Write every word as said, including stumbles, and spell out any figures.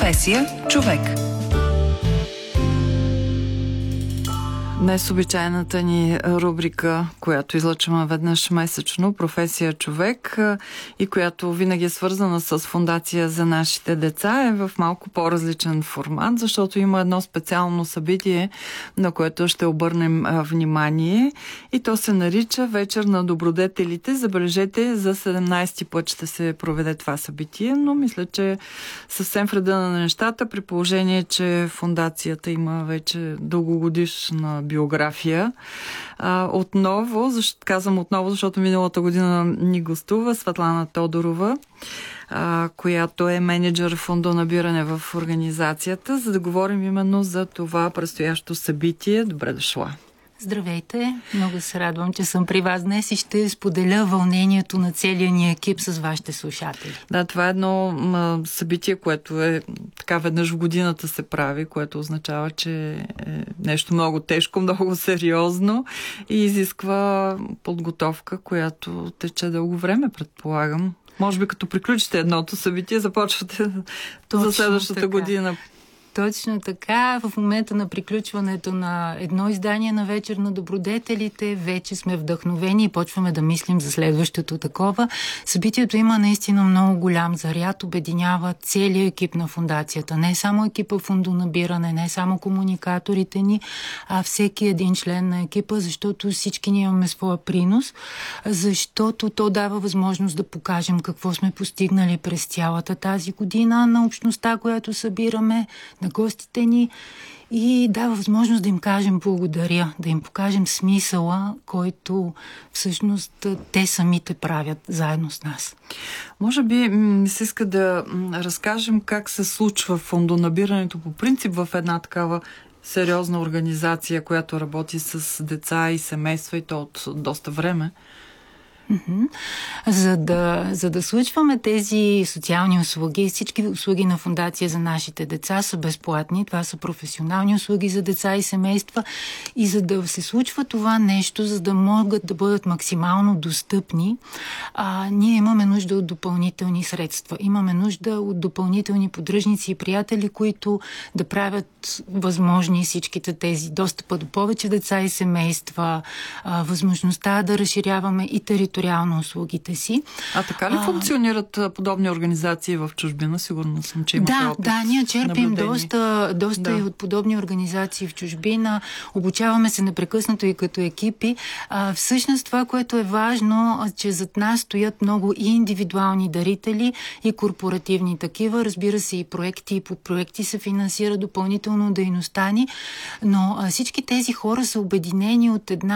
Професия човек. Днес обичайната ни рубрика, която излъчваме веднъж месечно, Професия човек, и която винаги е свързана с Фондация за нашите деца, е в малко по-различен формат, защото има едно специално събитие, на което ще обърнем внимание, и то се нарича Вечер на добродетелите. Забележете, за седемнайсети път ще се проведе това събитие, но мисля, че съвсем в реда на нещата, при положение, че Фондацията има вече дългогодишна биография. А, отново, защо, казвам отново, защото миналата година ни гостува Светлана Тодорова, а, която е мениджър фондонабиране в организацията, за да говорим именно за това предстоящо събитие. Добре дошла! Здравейте! Много се радвам, че съм при вас днес и ще споделя вълнението на целия ни екип с вашите слушатели. Да, това е едно м, събитие, което е така веднъж в годината се прави, което означава, че е нещо много тежко, много сериозно и изисква подготовка, която тече дълго време, предполагам. Може би като приключите едното събитие, започвате Точно за следващата така. година. Точно така. В момента на приключването на едно издание на Вечер на добродетелите вече сме вдъхновени и почваме да мислим за следващото такова. Събитието има наистина много голям заряд, обединява целият екип на фондацията. Не само екипа фондонабиране, не само комуникаторите ни, а всеки един член на екипа, защото всички ние имаме своя принос, защото то дава възможност да покажем какво сме постигнали през цялата тази година на общността, която събираме, на гостите ни, и дава възможност да им кажем благодаря, да им покажем смисъла, който всъщност те самите правят заедно с нас. Може би ми се иска да разкажем как се случва фондонабирането по принцип в една такава сериозна организация, която работи с деца и семейства, и то от доста време. Mm-hmm. За да, за да случваме тези социални услуги, всички услуги на Фондация за нашите деца са безплатни. Това са професионални услуги за деца и семейства. И за да се случва това нещо, за да могат да бъдат максимално достъпни, а, ние имаме нужда от допълнителни средства. Имаме нужда от допълнителни поддръжници и приятели, които да правят възможни всичките тези достъпа до повече деца и семейства, а, възможността да разширяваме и териториално услугите си. А така ли а, функционират подобни организации в чужбина? Сигурно съм, че имате да, опит. Да, ние черпим доста, доста да. и от подобни организации в чужбина. Обучаваме се непрекъснато и като екипи. А, всъщност това, което е важно, че зад нас стоят много и индивидуални дарители, и корпоративни такива. Разбира се, и проекти, и по проекти се финансира допълнително дейността ни, но а, всички тези хора са обединени от една